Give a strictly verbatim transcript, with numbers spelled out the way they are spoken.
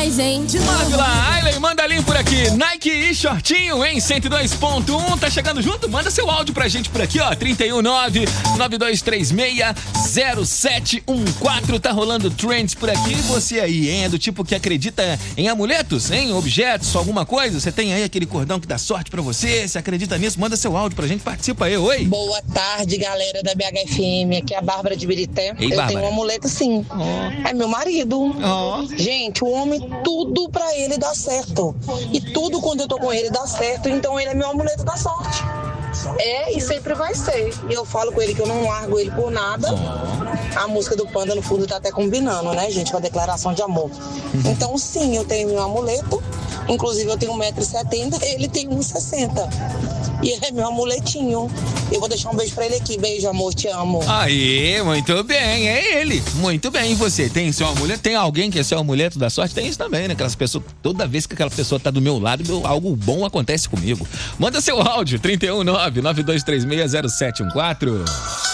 nós, hein? Manda lá, Ailen, manda ali por aqui. Nike e shortinho em cento e dois ponto um. Tá chegando junto? Manda seu áudio pra gente por aqui, ó. trinta e um nove, nove dois três seis, zero sete um quatro. Tá rolando trends por aqui. Você aí, hein? É do tipo que acredita em amuletos, em objetos, alguma coisa? Você tem aí aquele cordão que dá sorte pra você? Você acredita nisso? Manda seu áudio pra gente. Participa aí, oi. Boa tarde, galera da B H F M. Aqui é a Bárbara de Birité. Ei, Eu Bárbara. tenho um amuleto, sim. Oh. É meu marido. Oh. Gente, o homem, tudo pra ele dá certo. E tudo quando eu tô com ele dá certo. Então ele é meu amuleto da sorte. É e sempre vai ser. E eu falo com ele que eu não largo ele por nada. A música do Panda no fundo tá até combinando, né, gente? Com a declaração de amor. Então, sim, eu tenho meu amuleto. Inclusive, eu tenho um metro e setenta, ele tem um e sessenta. E ele é meu amuletinho. Eu vou deixar um beijo pra ele aqui. Beijo, amor, te amo. Aí, muito bem, é ele. Muito bem, e você? Tem seu amuleto? Tem alguém que é seu amuleto da sorte? Tem isso também, né? Aquelas pessoas, toda vez que aquela pessoa tá do meu lado, meu, algo bom acontece comigo. Manda seu áudio, trinta e um nove, nove dois três seis, zero sete um quatro.